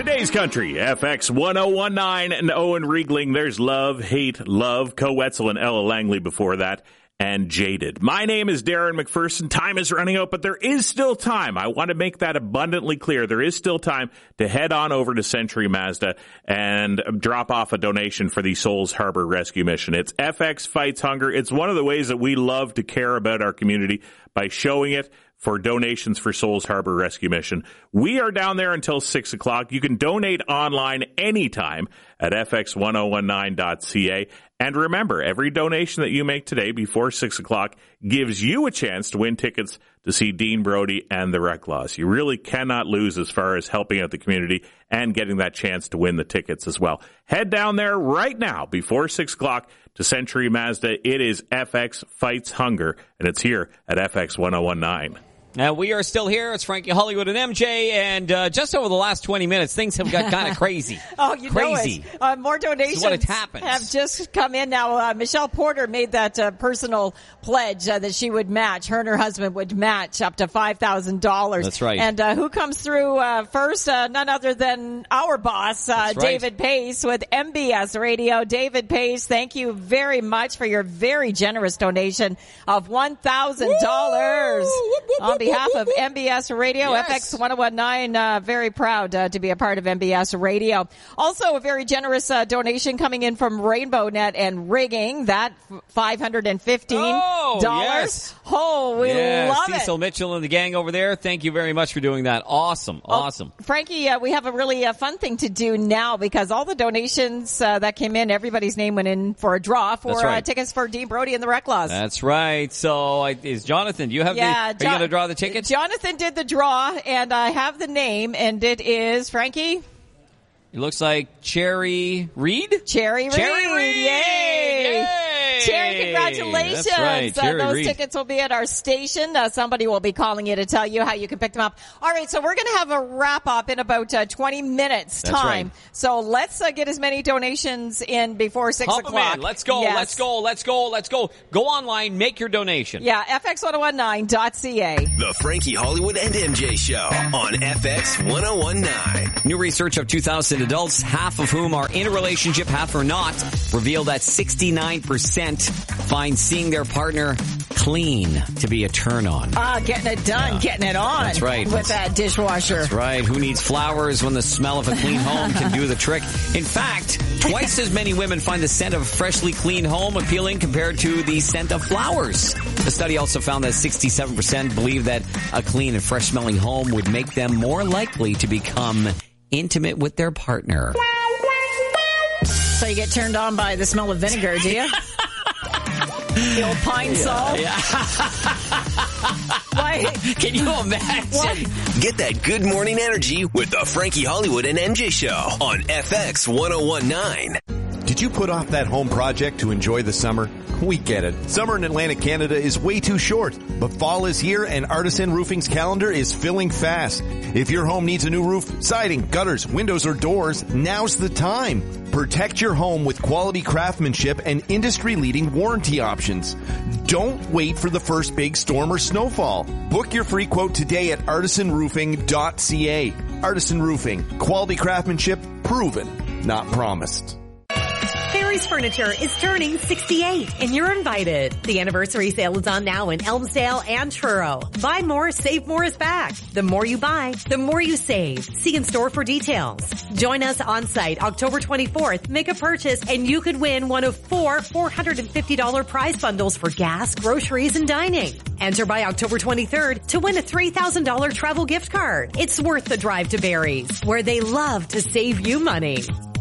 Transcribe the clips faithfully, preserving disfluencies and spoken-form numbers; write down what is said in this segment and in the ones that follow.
Today's Country, F X one oh one nine and Owen Riegling. There's Love, Hate, Love, Co Wetzel and Ella Langley before that, and Jaded. My name is Darren McPherson. Time is running out, but there is still time. I want to make that abundantly clear. There is still time to head on over to Century Mazda and drop off a donation for the Souls Harbor Rescue Mission. It's F X Fights Hunger. It's one of the ways that we love to care about our community by showing it for donations for Souls Harbor Rescue Mission. We are down there until six o'clock. You can donate online anytime at f x one oh one nine dot c a. And remember, every donation that you make today before six o'clock gives you a chance to win tickets to see Dean Brody and the Reclaws. You really cannot lose as far as helping out the community and getting that chance to win the tickets as well. Head down there right now before six o'clock to Century Mazda. It is F X Fights Hunger, and it's here at F X one oh one nine. Now, we are still here. It's Frankie Hollywood and M J, and uh, just over the last twenty minutes, things have got kind of crazy. oh, you crazy. know it. Uh, more donations what it happens. have just come in now. Uh, Michelle Porter made that uh, personal pledge uh, that she would match. Her and her husband would match up to five thousand dollars. That's right. And uh, who comes through uh, first? Uh, none other than our boss, uh, right. David Pace with M B S Radio. David Pace, thank you very much for your very generous donation of one thousand dollars. On behalf of M B S Radio, yes. F X one oh one nine, uh, very proud uh, to be a part of M B S Radio. Also, a very generous uh, donation coming in from Rainbow Net and Rigging. That five hundred fifteen dollars. Oh, yes. Oh, we yeah, love Cecil it. Mitchell and the gang over there, thank you very much for doing that. Awesome, Well, awesome. Frankie, uh, we have a really uh, fun thing to do now because all the donations uh, that came in, everybody's name went in for a draw for That's right. uh, tickets for Dean Brody and the Reclaws. That's right. So, I, is Jonathan, do you have Yeah, the, are Jo- you going to draw the tickets? Jonathan did the draw, and I have the name, and it is, Frankie? It looks like Cherry Reed? Cherry Reed. Cherry Reed! Yay! Yay! Cherry, congratulations. That's right, uh, Cherry those Reed. tickets will be at our station. Uh, somebody will be calling you to tell you how you can pick them up. All right, so we're going to have a wrap-up in about uh, twenty minutes That's time. right. So let's uh, get as many donations in before six Pump 'em o'clock. in. Let's go, Yes. let's go, let's go, let's go. Go online, make your donation. Yeah, f x one nine dot c a. The Frankie Hollywood and M J Show on F X one oh one nine. New research of two thousand adults, half of whom are in a relationship, half are not, revealed that sixty-nine percent find seeing their partner clean to be a turn on. Ah, getting it done, Yeah. getting it on. That's right. With that dishwasher. That's right. Who needs flowers when the smell of a clean home can do the trick? In fact, twice as many women find the scent of a freshly clean home appealing compared to the scent of flowers. The study also found that sixty-seven percent believe that a clean and fresh smelling home would make them more likely to become intimate with their partner. So you get turned on by the smell of vinegar, do you? The old pine salt. Yeah. Why? Can you imagine? What? Get that good morning energy with the Frankie Hollywood and M J Show on F X one oh one nine. Did you put off that home project to enjoy the summer? We get it. Summer in Atlantic Canada is way too short, but fall is here and Artisan Roofing's calendar is filling fast. If your home needs a new roof, siding, gutters, windows, or doors, now's the time. Protect your home with quality craftsmanship and industry-leading warranty options. Don't wait for the first big storm or snowfall. Book your free quote today at artisan roofing dot c a. Artisan Roofing. Quality craftsmanship proven, not promised. Harry's Furniture is turning sixty-eight, and you're invited. The anniversary sale is on now in Elmsdale and Truro. Buy more, save more is back. The more you buy, the more you save. See in store for details. Join us on site October twenty-fourth. Make a purchase, and you could win one of four four hundred fifty dollars prize bundles for gas, groceries, and dining. Enter by October twenty-third to win a three thousand dollars travel gift card. It's worth the drive to Barry's, where they love to save you money.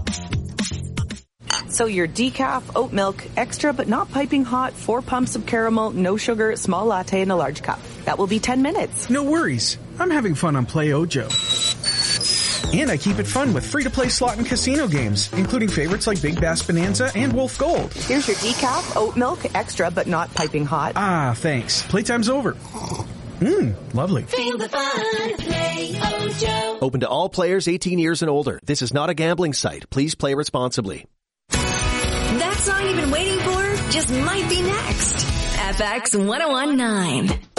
So your decaf, oat milk, extra but not piping hot, four pumps of caramel, no sugar, small latte in a large cup. That will be ten minutes. No worries. I'm having fun on Play Ojo. And I keep it fun with free-to-play slot and casino games, including favorites like Big Bass Bonanza and Wolf Gold. Here's your decaf, oat milk, extra but not piping hot. Ah, thanks. Playtime's over. Mmm, lovely. Feel the fun, Play Ojo. Open to all players eighteen years and older. This is not a gambling site. Please play responsibly. That song you've been waiting for just might be next. F X one oh one nine.